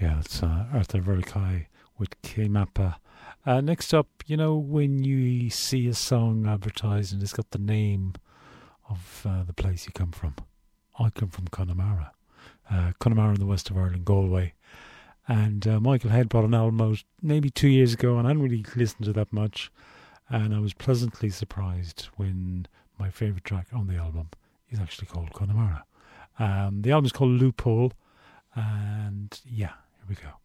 Yeah, it's Arthur Verkai with K-Mappa. Next up, you know, when you see a song advertised and it's got the name of the place you come from. I come from Connemara. Connemara in the west of Ireland, Galway. And Michael Head brought an album out maybe 2 years ago, and I hadn't really listened to that much. And I was pleasantly surprised when my favourite track on the album is actually called Connemara. The album is called Loophole, and yeah, here we go.